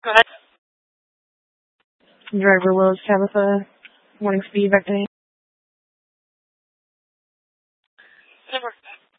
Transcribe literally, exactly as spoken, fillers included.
Go ahead. Driver Willis Tabitha, morning speed back to me. Never.